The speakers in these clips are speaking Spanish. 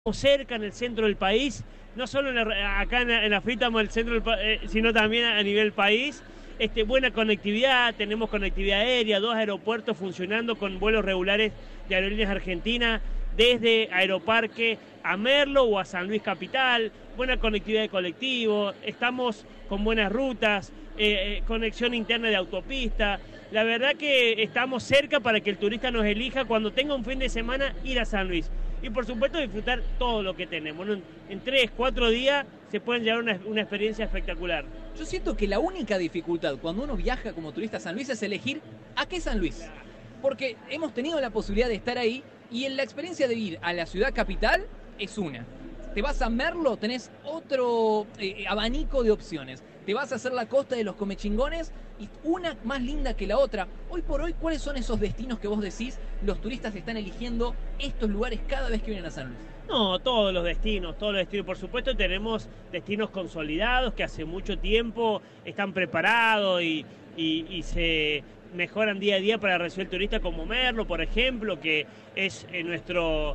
cerca en el centro del país, no solo acá en la Frístamo, el centro del sino también a nivel país. Buena conectividad, tenemos conectividad aérea, 2 aeropuertos funcionando con vuelos regulares de Aerolíneas Argentinas desde Aeroparque a Merlo o a San Luis Capital, buena conectividad de colectivo, estamos con buenas rutas, conexión interna de autopista. La verdad que estamos cerca para que el turista nos elija cuando tenga un fin de semana ir a San Luis. Y por supuesto disfrutar todo lo que tenemos, ¿no? En 3, 4 días se pueden llevar una experiencia espectacular. Yo siento que la única dificultad cuando uno viaja como turista a San Luis es elegir a qué San Luis. Porque hemos tenido la posibilidad de estar ahí y en la experiencia de ir a la ciudad capital es una. Te vas a Merlo, tenés otro abanico de opciones. Te vas a hacer la costa de los Comechingones y una más linda que la otra. Hoy por hoy, ¿cuáles son esos destinos que vos decís los turistas están eligiendo estos lugares cada vez que vienen a San Luis? No, todos los destinos. Por supuesto tenemos destinos consolidados que hace mucho tiempo están preparados y se mejoran día a día para recibir el turista, como Merlo, por ejemplo, que es nuestro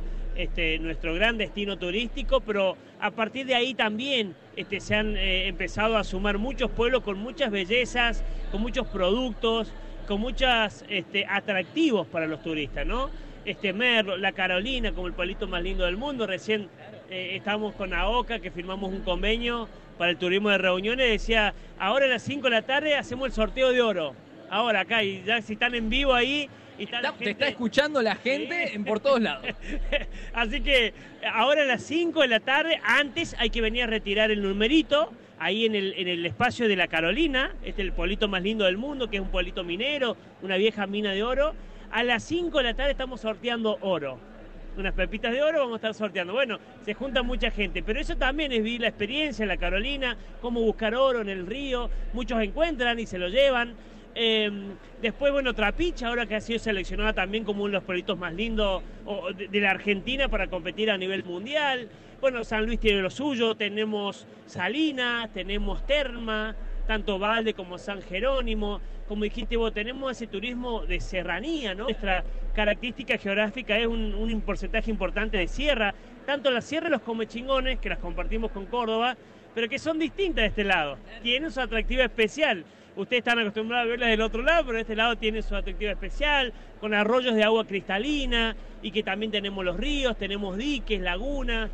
gran destino turístico, pero a partir de ahí también se han empezado a sumar muchos pueblos con muchas bellezas, con muchos productos, con muchos atractivos para los turistas, ¿no? Merlo, La Carolina, como el pueblito más lindo del mundo. Recién estábamos con AOCA, que firmamos un convenio para el turismo de reuniones, decía, ahora a las 5 de la tarde hacemos el sorteo de oro. Ahora acá, y ya si están en vivo ahí... Te está escuchando la gente, sí, por todos lados. Así que ahora a las 5 de la tarde, antes hay que venir a retirar el numerito, ahí en el espacio de La Carolina, el pueblito más lindo del mundo, que es un pueblito minero, una vieja mina de oro. A las 5 de la tarde estamos sorteando oro. Unas pepitas de oro vamos a estar sorteando. Bueno, se junta mucha gente, pero eso también es vivir la experiencia en La Carolina, cómo buscar oro en el río. Muchos encuentran y se lo llevan. Después, bueno, Trapiche, ahora que ha sido seleccionada también como uno de los pueblitos más lindos de la Argentina para competir a nivel mundial. Bueno, San Luis tiene lo suyo, tenemos Salinas, tenemos Terma, tanto Valde como San Jerónimo. Como dijiste vos, tenemos ese turismo de serranía, ¿no? Nuestra característica geográfica es un porcentaje importante de sierra, tanto la sierra de los Comechingones, que las compartimos con Córdoba, pero que son distintas de este lado, tienen su atractivo especial. Ustedes están acostumbrados a verlas del otro lado, pero de este lado tiene su atractivo especial, con arroyos de agua cristalina, y que también tenemos los ríos, tenemos diques, lagunas,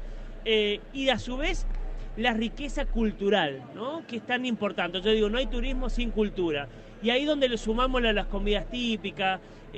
y a su vez la riqueza cultural, ¿no? Que es tan importante. Yo digo, no hay turismo sin cultura. Y ahí donde le sumamos las comidas típicas,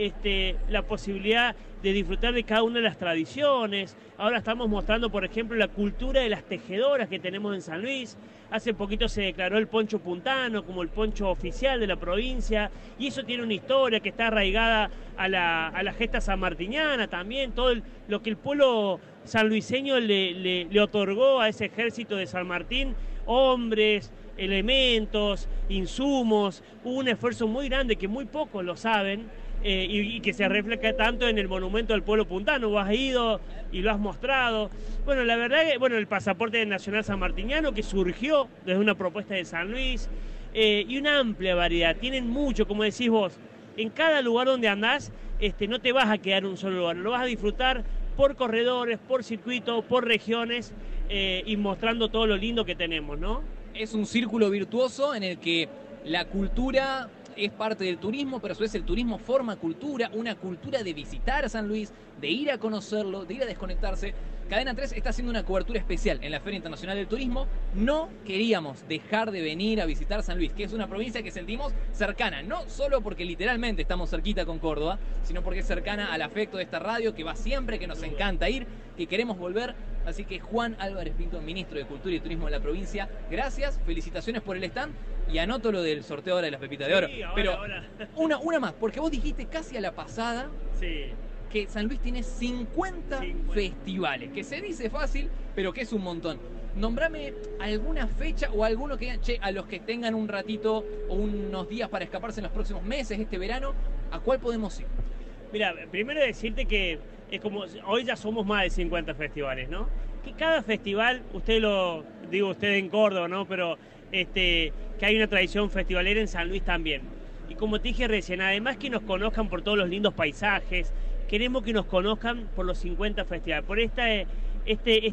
la posibilidad de disfrutar de cada una de las tradiciones. Ahora estamos mostrando, por ejemplo, la cultura de las tejedoras que tenemos en San Luis. Hace poquito se declaró el poncho puntano como el poncho oficial de la provincia, y eso tiene una historia que está arraigada a la gesta sanmartiniana también, todo lo que el pueblo sanluiseño le otorgó a ese ejército de San Martín, hombres, elementos, insumos. Hubo un esfuerzo muy grande que muy pocos lo saben, y que se refleja tanto en el monumento del pueblo puntano. Vos has ido y lo has mostrado. Bueno, la verdad que el pasaporte nacional sanmartiniano, que surgió desde una propuesta de San Luis, y una amplia variedad. Tienen mucho, como decís vos, en cada lugar donde andás, no te vas a quedar en un solo lugar, lo vas a disfrutar por corredores, por circuitos, por regiones, y mostrando todo lo lindo que tenemos, ¿no? Es un círculo virtuoso en el que la cultura es parte del turismo, pero a su vez el turismo forma cultura, una cultura de visitar San Luis, de ir a conocerlo, de ir a desconectarse. Cadena 3 está haciendo una cobertura especial en la Feria Internacional del Turismo. No queríamos dejar de venir a visitar San Luis, que es una provincia que sentimos cercana, no solo porque literalmente estamos cerquita con Córdoba, sino porque es cercana al afecto de esta radio, que va siempre, que nos encanta ir, que queremos volver. Así que Juan Álvarez Pinto, ministro de Cultura y Turismo de la provincia, gracias, felicitaciones por el stand, y anoto lo del sorteo ahora de las pepitas de oro. Sí, pero ahora. Una más, porque vos dijiste casi a la pasada, sí, que San Luis tiene 50 festivales, que se dice fácil, pero que es un montón. Nombrame alguna fecha o alguno que digan, che, a los que tengan un ratito o unos días para escaparse en los próximos meses, este verano, ¿a cuál podemos ir? Mira, primero decirte que es como, hoy ya somos más de 50 festivales, ¿no? Que cada festival, usted en Córdoba, ¿no? Pero que hay una tradición festivalera en San Luis también. Y como te dije recién, además que nos conozcan por todos los lindos paisajes, queremos que nos conozcan por los 50 festivales, por esta este